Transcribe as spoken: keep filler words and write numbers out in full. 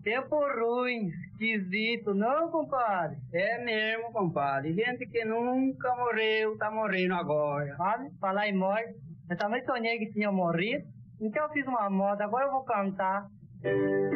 Tempo ruim, esquisito, não, compadre? É mesmo, compadre. Gente que nunca morreu, tá morrendo agora. Sabe, falar em morte, eu também sonhei que tinha morrido. Então eu fiz uma moda, agora eu vou cantar.